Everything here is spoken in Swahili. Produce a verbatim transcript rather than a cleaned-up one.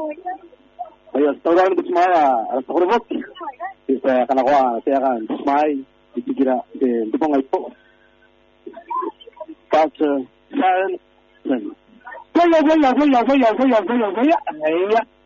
Kaya sa tawaran ko sumaya, sa kurubot. Sa kanakuha, saya kan, sumay, itikira, di po ngay po. Kasi, saan, saan. Saya, saya, saya, saya, saya, saya, saya, saya,